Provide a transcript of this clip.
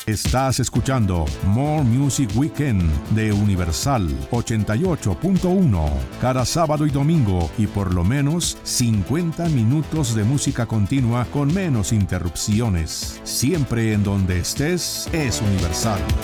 Estás escuchando More Music Weekend de Universal 88.1, cada sábado y domingo, y por lo menos 50 minutos de música continua con menos interrupciones. Siempre en donde estés es Universal.